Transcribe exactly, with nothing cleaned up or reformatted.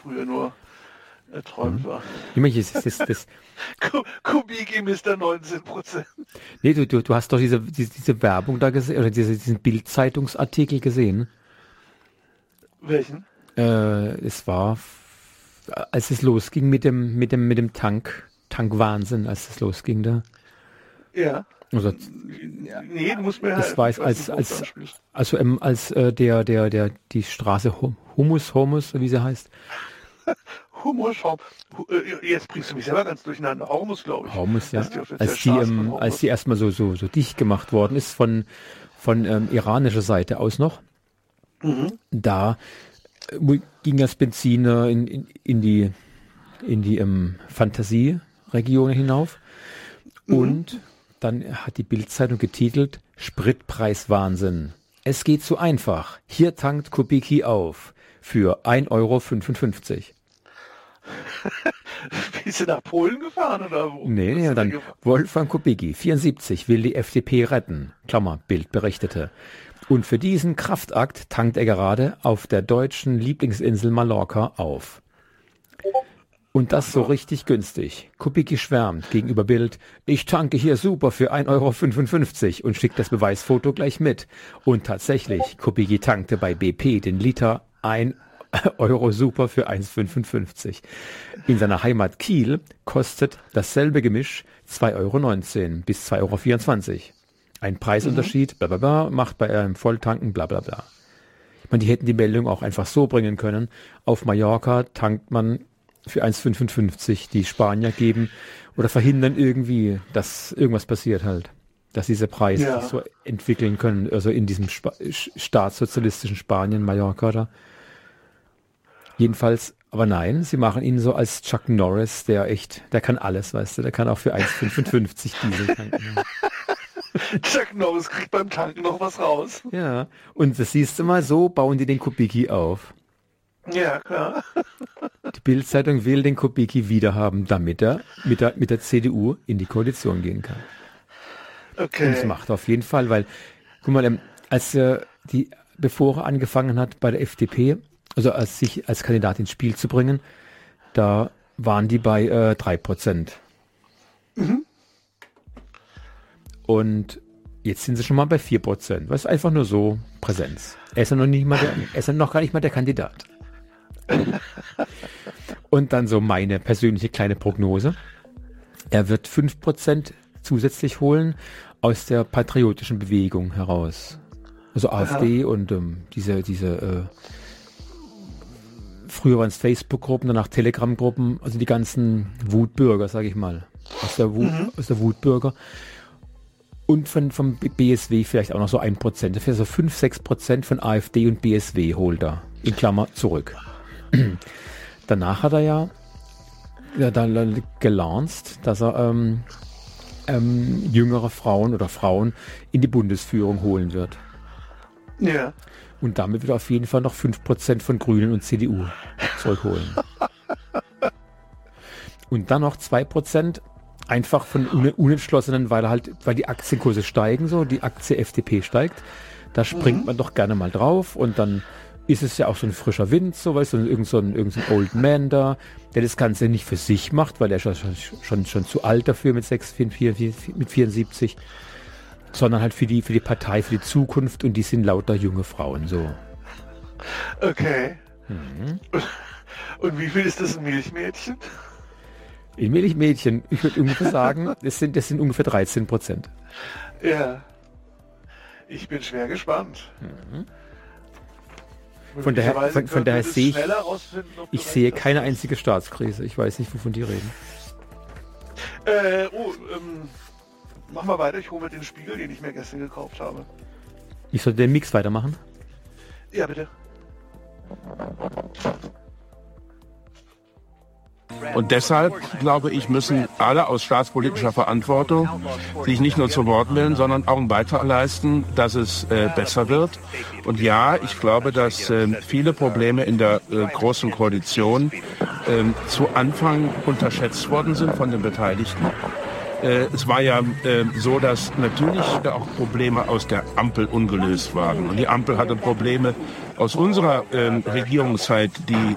früher nur erträumt war. Ich meine, das, das, das Kubicki Mister neunzehn Prozent. Nee, du, du, du hast doch diese, diese, diese Werbung da gesehen, oder diese, diesen Bild-Zeitungsartikel gesehen. Welchen? Äh, es war, als es losging mit dem, mit dem, mit dem Tank, Tankwahnsinn, als es losging da. Ja. Also, nee, du musst mir das halt, war es als, als, also ähm, als äh, der, der, der, die Straße Humus, Humus, wie sie heißt. Humus, jetzt bringst du mich selber ganz durcheinander. Humus, glaube ich. Humus, ja. Die als die, ähm, als die erstmal so, so, so dicht gemacht worden ist von, von ähm, iranischer Seite aus noch. Mhm. Da äh, ging das Benzin äh, in, in, in die, in die ähm, Fantasieregion hinauf. Mhm. Und dann hat die Bild-Zeitung getitelt, Spritpreiswahnsinn. Es geht so einfach. Hier tankt Kubicki auf für ein Euro fünfundfünfzig. Bist du nach Polen gefahren oder wo? Nee, nee, dann Wolfgang Kubicki, vierundsiebzig, will die F D P retten. Klammer, Bild berichtete. Und für diesen Kraftakt tankt er gerade auf der deutschen Lieblingsinsel Mallorca auf. Und das so richtig günstig. Kubicki schwärmt gegenüber Bild, ich tanke hier super für ein Euro fünfundfünfzig und schickt das Beweisfoto gleich mit. Und tatsächlich, Kubicki tankte bei B P den Liter ein Euro super für eins fünfundfünfzig. In seiner Heimat Kiel kostet dasselbe Gemisch zwei Euro neunzehn bis zwei Euro vierundzwanzig. Ein Preisunterschied, bla bla bla, macht bei einem Volltanken bla bla bla. Ich meine, die hätten die Meldung auch einfach so bringen können. Auf Mallorca tankt man für eins fünfundfünfzig, die Spanier geben oder verhindern irgendwie, dass irgendwas passiert halt. Dass diese Preise ja. sich so entwickeln können, also in diesem Spa- staatssozialistischen Spanien, Mallorca da. Jedenfalls, aber nein, sie machen ihn so als Chuck Norris, der echt, der kann alles, weißt du, der kann auch für eins fünfundfünfzig Diesel tanken. Chuck Norris kriegt beim Tanken noch was raus. Ja, und das siehst du mal, so bauen die den Kubicki auf. Ja, klar. Die Bild-Zeitung will den Kubicki wiederhaben, damit er mit der, mit der C D U in die Koalition gehen kann. Okay. Und das macht er auf jeden Fall, weil, guck mal, als er die, bevor er angefangen hat bei der F D P, also als sich als Kandidat ins Spiel zu bringen, da waren die bei äh, drei Prozent. Mhm. Und jetzt sind sie schon mal bei vier Prozent. Was ist einfach nur so Präsenz. Er ist ja noch nicht mal der, er ist ja noch gar nicht mal der Kandidat. Und dann so meine persönliche kleine Prognose. Er wird fünf Prozent zusätzlich holen aus der patriotischen Bewegung heraus. Also AfD ja. und ähm, diese, diese äh, früher waren es Facebook-Gruppen, danach Telegram-Gruppen, also die ganzen Wutbürger, sage ich mal. Aus der, Wut, mhm. aus der Wutbürger. Und von, vom B S W vielleicht auch noch so ein Prozent. Dafür so fünf, sechs Prozent von AfD und B S W holt er. In Klammer zurück. Danach hat er ja, ja da gelauncht, dass er ähm, ähm, jüngere Frauen oder Frauen in die Bundesführung holen wird. Ja. Und damit wird er auf jeden Fall noch fünf Prozent von Grünen und C D U zurückholen. Und dann noch zwei Prozent einfach von Un- Unentschlossenen, weil halt, weil die Aktienkurse steigen, so, die Aktie F D P steigt, da springt mhm. man doch gerne mal drauf und dann ist es ja auch so ein frischer Wind, so, weißt du, irgend so ein, irgend so ein Old Man da, der das Ganze nicht für sich macht, weil er schon, schon, schon zu alt dafür mit, sechs, vier, vier, vier, mit vierundsiebzig, sondern halt für die, für die Partei, für die Zukunft und die sind lauter junge Frauen, so. Okay. Mhm. Und wie viel ist das ein Milchmädchen? In Milchmädchen, ich würde ungefähr sagen, das sind, das sind ungefähr dreizehn Prozent. Ja. Ich bin schwer gespannt. Mhm. Von daher, von, von daher sehe ich, ich sehe keine einzige Staatskrise. Ich weiß nicht, wovon die reden. Äh, oh, ähm, mach mal weiter. Ich hole mir den Spiegel, den ich mir gestern gekauft habe. Ich sollte den Mix weitermachen? Ja, bitte. Und deshalb, glaube ich, müssen alle aus staatspolitischer Verantwortung sich nicht nur zu Wort melden, sondern auch einen Beitrag leisten, dass es äh, besser wird. Und ja, ich glaube, dass äh, viele Probleme in der äh, Großen Koalition äh, zu Anfang unterschätzt worden sind von den Beteiligten. Äh, es war ja äh, so, dass natürlich auch Probleme aus der Ampel ungelöst waren. Und die Ampel hatte Probleme aus unserer äh, Regierungszeit, die